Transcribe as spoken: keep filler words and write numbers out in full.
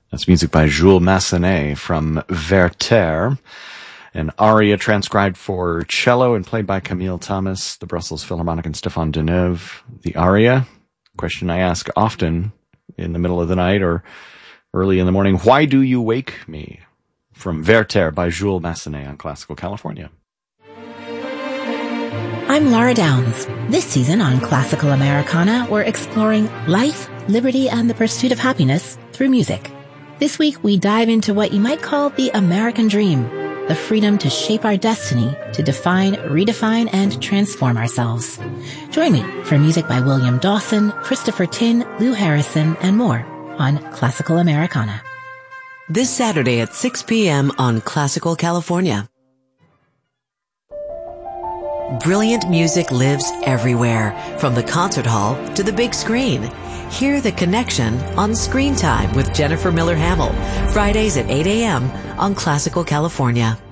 That's music by Jules Massenet from Werther, an aria transcribed for cello and played by Camille Thomas, the Brussels Philharmonic, and Stéphane Deneuve. The aria, question I ask often in the middle of the night or early in the morning, why do you wake me? From Werther by Jules Massenet on Classical California. I'm Laura Downs. This season on Classical Americana, we're exploring life, liberty, and the pursuit of happiness through music. This week, we dive into what you might call the American dream, the freedom to shape our destiny, to define, redefine, and transform ourselves. Join me for music by William Dawson, Christopher Tin, Lou Harrison, and more on Classical Americana. This Saturday at six p.m. on Classical California. Brilliant music lives everywhere, from the concert hall to the big screen. Hear the connection on Screen Time with Jennifer Miller Hamill, Fridays at eight a.m. on Classical California.